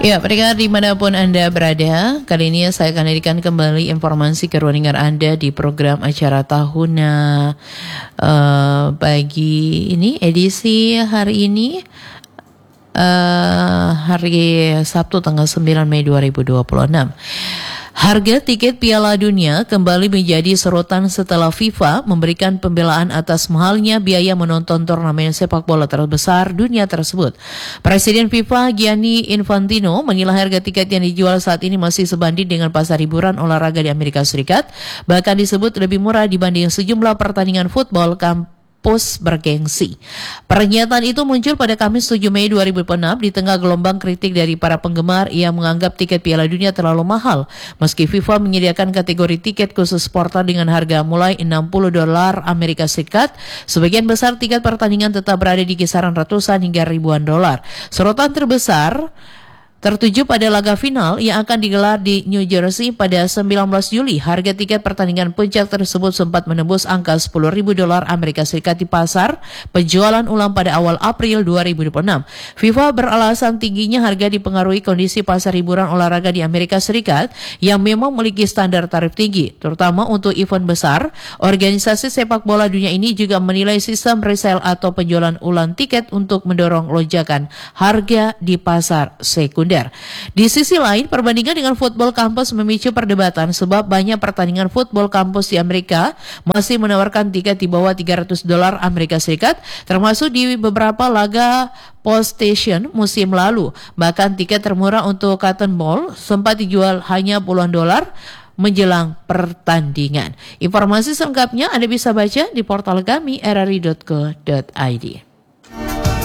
Ya, pendengar dimanapun Anda berada, kali ini saya akan hadirkan kembali informasi ke ruang dengar Anda di program acara tahunan pagi ini, edisi hari ini, hari Sabtu tanggal 9 Mei 2026. Harga tiket Piala Dunia kembali menjadi sorotan setelah FIFA memberikan pembelaan atas mahalnya biaya menonton turnamen sepak bola terbesar dunia tersebut. Presiden FIFA Gianni Infantino menilai harga tiket yang dijual saat ini masih sebanding dengan pasar hiburan olahraga di Amerika Serikat, bahkan disebut lebih murah dibanding sejumlah pertandingan football kampus bergengsi. Pernyataan itu muncul pada Kamis 7 Mei 2006 di tengah gelombang kritik dari para penggemar yang menganggap tiket Piala Dunia terlalu mahal. Meski FIFA menyediakan kategori tiket khusus supporter dengan harga mulai $60 Amerika Serikat, sebagian besar tiket pertandingan tetap berada di kisaran ratusan hingga ribuan dolar. Sorotan terbesar tertuju pada laga final yang akan digelar di New Jersey pada 19 Juli. Harga tiket pertandingan puncak tersebut sempat menembus angka $10.000 Amerika Serikat di pasar penjualan ulang pada awal April 2026. FIFA beralasan tingginya harga dipengaruhi kondisi pasar hiburan olahraga di Amerika Serikat yang memang memiliki standar tarif tinggi, terutama untuk event besar. Organisasi sepak bola dunia ini juga menilai sistem resale atau penjualan ulang tiket untuk mendorong lonjakan harga di pasar sekunder. Di sisi lain, perbandingan dengan football kampus memicu perdebatan sebab banyak pertandingan football kampus di Amerika masih menawarkan tiket di bawah $300 Amerika Serikat, termasuk di beberapa laga post-station musim lalu. Bahkan tiket termurah untuk Cotton Bowl sempat dijual hanya puluhan dolar menjelang pertandingan. Informasi selengkapnya Anda bisa baca di portal kami rri.co.id.